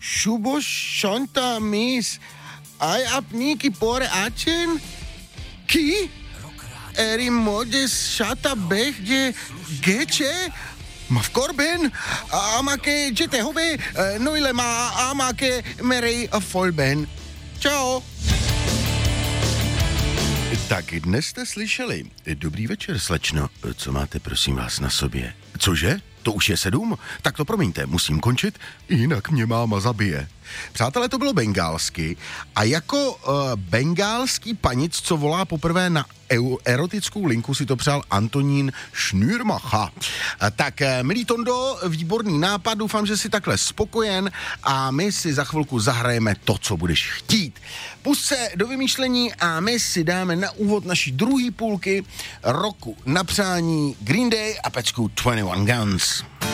Shubo Shanta Miss. Ai apniki pore achen? Ki? Eri modes shata behje geche? Mafkorben? Amake jete hobe? Noilema amake merei folben. Čau. Tak dnes jste slyšeli. Dobrý večer, slečno. Co máte, prosím vás, na sobě? Cože? To už je 7? Tak to promiňte, musím končit, jinak mě máma zabije. Přátelé, to bylo bengálsky a jako bengálský panic, co volá poprvé na erotickou linku, si to přál Antonín Schnürmacha. Tak, milý Tondo, výborný nápad, doufám, že jsi takhle spokojen a my si za chvilku zahrajeme to, co budeš chtít. Pusť se do vymýšlení a my si dáme na úvod naší druhé půlky roku na přání Green Day a pecku 21 Guns.